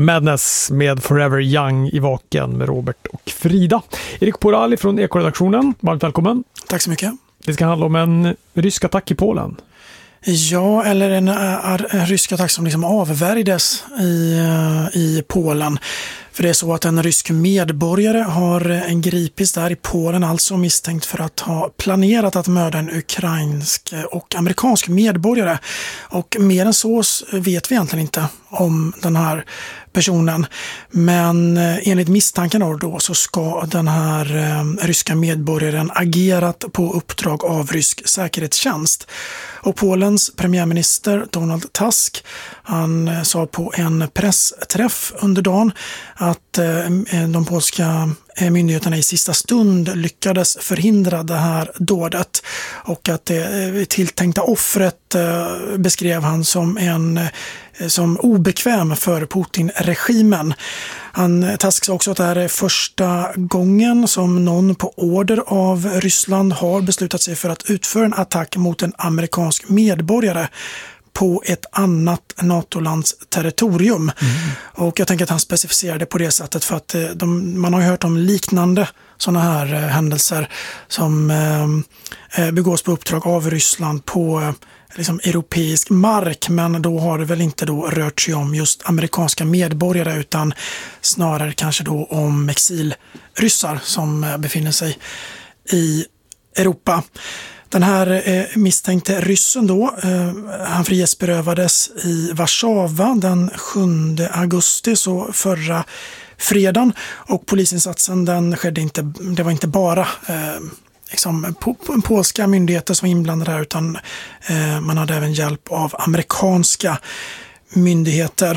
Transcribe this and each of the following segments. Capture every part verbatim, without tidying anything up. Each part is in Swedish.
Madness med Forever Young i vaken med Robert och Frida. Erik Porali från Ekoredaktionen, varmt välkommen. Tack så mycket. Det ska handla om en rysk attack i Polen. Ja, eller en, en, en rysk attack som liksom avvärjdes i, i Polen. För det är så att en rysk medborgare har en gripits där i Polen, alltså misstänkt för att ha planerat att mörda en ukrainsk och amerikansk medborgare. Och mer än så vet vi egentligen inte om den här personen. Men enligt misstanken då så ska den här eh, ryska medborgaren agerat på uppdrag av rysk säkerhetstjänst. Och Polens premiärminister Donald Tusk, han sa på en pressträff under dagen att eh, de polska myndigheterna i sista stund lyckades förhindra det här dådet, och att det tilltänkta offret eh, beskrev han som en som obekväm för Putin-regimen. Han Tusk sa också att det här är första gången som någon på order av Ryssland har beslutat sig för att utföra en attack mot en amerikansk medborgare på ett annat NATO-lands territorium. Mm. Och jag tänker att han specificerar det på det sättet för att de, man har ju hört om liknande sådana här händelser som eh, begås på uppdrag av Ryssland på liksom europeisk mark, men då har det väl inte då rört sig om just amerikanska medborgare utan snarare kanske då om exilryssar som befinner sig i Europa. Den här eh, misstänkte ryssen då, eh, han frihetsberövades i Warszawa den sjunde augusti, så förra fredagen, och polisinsatsen den skedde inte, det var inte bara eh, liksom, po- po- polska myndigheter som var inblandade här, utan eh, man hade även hjälp av amerikanska myndigheter.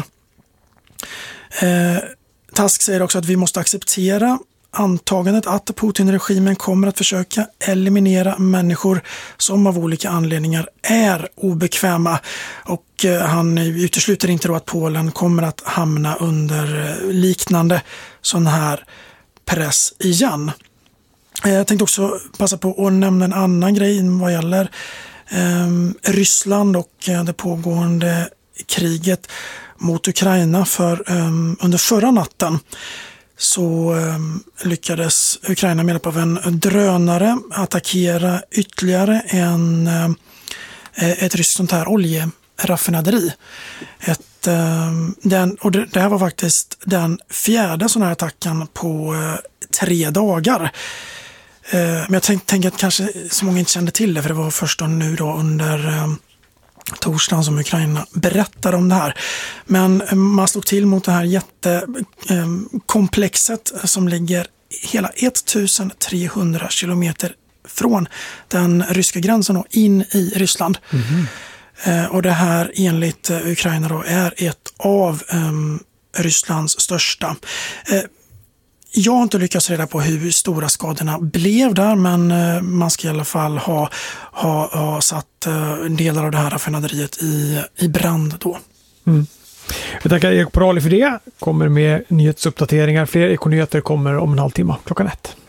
Eh, Tusk säger också att vi måste acceptera antagandet att Putin-regimen kommer att försöka eliminera människor som av olika anledningar är obekväma, och eh, han utesluter inte då att Polen kommer att hamna under eh, liknande sån här press igen. Eh, jag tänkte också passa på att nämna en annan grej vad gäller eh, Ryssland och eh, det pågående kriget mot Ukraina. För eh, under förra natten så eh, lyckades Ukraina med hjälp av en drönare attackera ytterligare en, eh, ett ryskt sånt här oljeraffinaderi. Ett, eh, den, och det, det här var faktiskt den fjärde sån här attacken på eh, tre dagar. Eh, men jag tänker tänk att kanske så många inte kände till det, för det var först då nu då under eh, torsdagen som Ukraina berättar om det här. Men man slog till mot det här jättekomplexet som ligger hela ettusen trehundra kilometer från den ryska gränsen och in i Ryssland. Mm-hmm. Och det här enligt Ukraina då är ett av um, Rysslands största. Jag har inte lyckats reda på hur stora skadorna blev där, men man ska i alla fall ha, ha, ha satt delar av det här raffinaderiet i, i brand då. Mm. Jag tackar Erik Porali för det. Kommer med nyhetsuppdateringar. Fler Ekonyheter kommer om en halvtimme klockan ett.